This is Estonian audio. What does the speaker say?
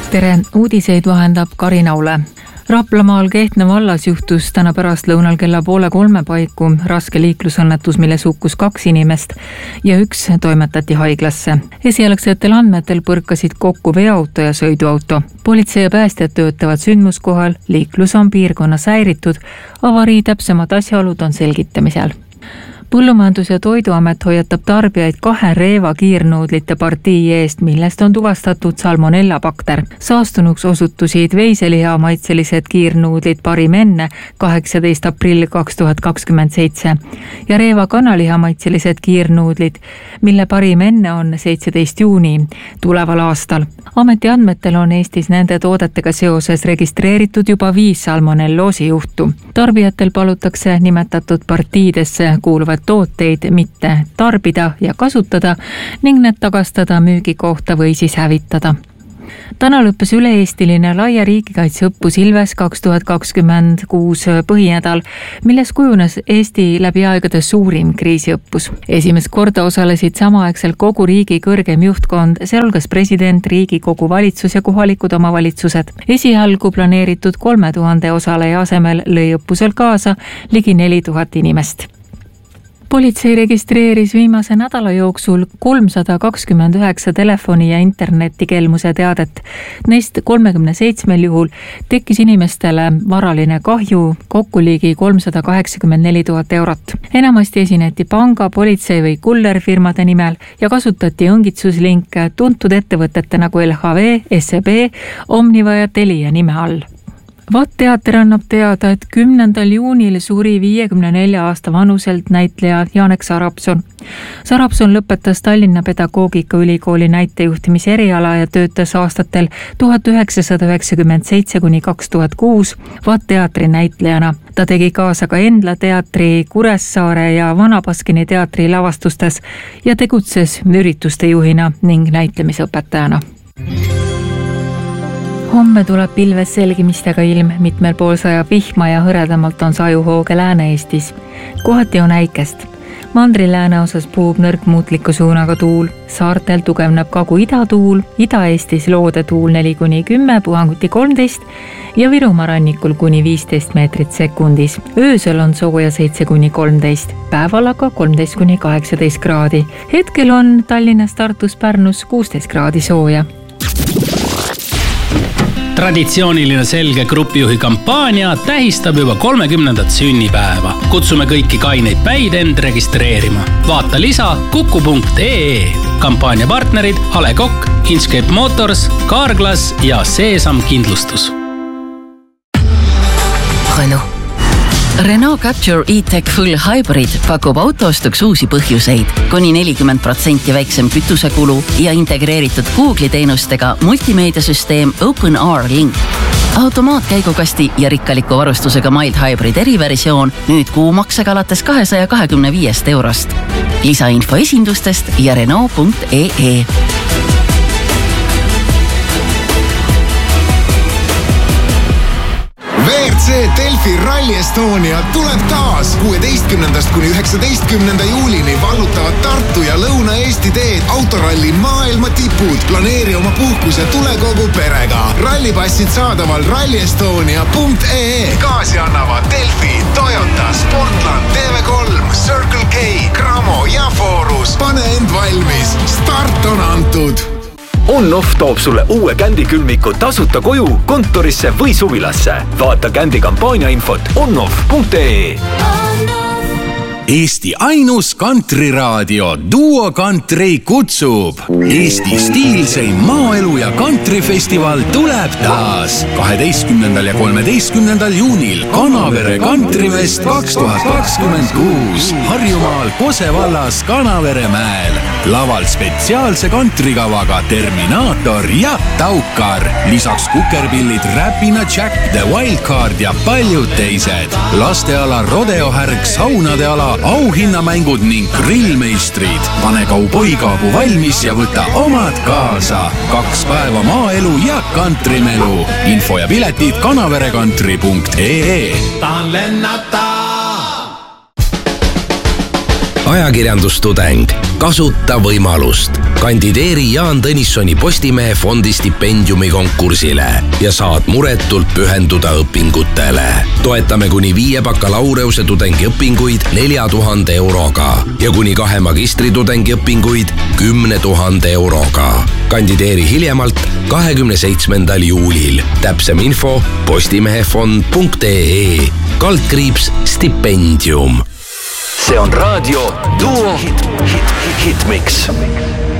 Tere, uudiseid vahendab Karin Aule. Raplamaal Kehtna vallas juhtus täna pärastlõunal kella 2:30 paiku raske liiklusõnnetus, milles hukkus 2 inimest ja 1 toimetati haiglasse. Esialgsetel andmetel põrkasid kokku veoauto ja sõiduauto. Politsei ja päästjad töötavad sündmuskohal, liiklus on piirkonnas häiritud, avarii täpsemad asjaolud on selgitamisel. Põllumajandus- ja Toiduamet hoiatab tarbijaid 2 reeva kiirnuudlite partii eest, millest on tuvastatud salmonella bakter. Saastunuks osutusid veiseliha maitselised kiirnuudlid parim enne 18. aprill 2027 ja reeva kanaliha maitselised kiirnuudlid, mille parim enne on 17. juuni tuleval aastal. Ameti andmetel on Eestis nende toodetega seoses registreeritud juba 5 salmonelloosi juhtu. Tarbijatel palutakse nimetatud partiidesse kuuluvad tooteid mitte tarbida ja kasutada ning need tagastada müügikohta või siis hävitada. Täna lõppes üle-eestiline laia riigikaitseõppus Ilves 2026 põhinädal, milles kujunes Eesti läbi aegade suurim kriisiõppus. Esimest korda osalesid samaaegselt kogu riigi kõrgem juhtkond, sealhulgas president, Riigikogu valitsus ja kohalikud omavalitsused. Esialgu planeeritud 3000 osaleja asemel lõi õppusel kaasa ligi 4000 inimest. Politsei registreeris viimase nädala jooksul 329 telefoni- ja internetikelmuse teadet. Neist 37 juhul tekkis inimestele varaline kahju kokku ligi 384 000 eurot. Enamasti esineti panga, politsei või kullerfirmade nimel ja kasutati õngitsuslinke tuntud ettevõtete nagu LHV, SEB, Omniva ja Telia nime all. VAT-teater annab teada, et 10. juunil suri 54 aasta vanuselt näitleja Janek Sarapson. Sarapson lõpetas Tallinna Pedagoogikaülikooli näitejuhtimise eriala ja töötas aastatel 1997–2006 VAT-teatri näitlejana. Ta tegi kaasa ka Endla teatri, Kuressaare ja Vana-Baskini teatri lavastustes ja tegutses ürituste juhina ning näitlemisõpetajana. Homme tuleb pilves selgimistega ilm, mitmel pool sajab vihma ja hõredamalt on sajuhooge Lääne-Eestis. Kohati on äikest. Mandri-lääne osas puhub nõrk muutliku suunaga tuul. Saartel tugevneb Kagu-ida tuul, Ida-Eestis loode tuul 4–10, puhanguti 13 ja Virumaa rannikul kuni 15 meetrit sekundis. Öösel on sooja 7–13, päeval aga 13–18 kraadi. Hetkel on Tallinnas, Tartus, Pärnus 16 kraadi sooja. Traditsiooniline Selge grupijuhi kampaania tähistab juba 30. sünnipäeva. Kutsume kõiki kaineid päid end registreerima. Vaata lisa kuku.ee. Kampaania partnerid A. Le Coq, Inscape Motors, Carglass ja Seesam kindlustus. Renault Capture E-Tech Full Hybrid pakub autoostuks uusi põhjuseid, kuni 40% väiksem kütusekulu ja integreeritud Google'i teenustega multimeediasüsteem OpenR Link. Automaatkäigukasti ja rikkaliku varustusega Mild Hybrid eriversioon nüüd kuumaksega alates 225 eurost. Lisainfo esindustest ja Renault.ee. WRC Delfi Rally Estonia tuleb taas 16–19. juulini vallutavad Tartu ja Lõuna-Eesti teed autoralli maailma tipud. Planeeri oma puhkus ja tule kogu perega. Rallipassid saadaval rallyestonia.ee. Gaasi annavad Delfi, Toyota, Sportland, TV3, Circle K, Cramo ja Forus. Pane end valmis. Start on antud. On-Off toob sulle uue Kändi külmiku tasuta koju, kontorisse või suvilasse. Vaata Kändi kampaania infot onoff.ee. Eesti ainus kantriraadio Duo Country kutsub. Eesti stiilseim maaelu ja kantrifestival tuleb taas 12. ja 13. juunil Kanavere Kantrifest 2026 Harjumaal Kose vallas Kanaveremäel. Laval spetsiaalse kantrikavaga Terminaator ja Taukar. Lisaks kukerpillid Räpina Jack, The Wildcard ja paljud teised. Lasteala rodeohärg, saunade ala, auhinnamängud ning grillmeistrid. Pane kauboikaabu valmis ja võta omad kaasa. 2 päeva maaelu ja kantrimelu. Info ja piletid kanaverekantri.ee. Tahan lennata. ajakirjandustudeng, kasuta võimalust. Kandideeri Jaan Tõnissoni Postimehe fondi stipendiumi konkursile ja saad muretult pühenduda õpingutele. Toetame kuni 5 bakalaureuse tudengiõpinguid 4000 euroga ja kuni 2 magistritudengiõpinguid 10 000 euroga. Kandideeri hiljemalt 27. juulil. Täpsem info postimehefond.ee /stipendium. See on raadio Duo Hitmix.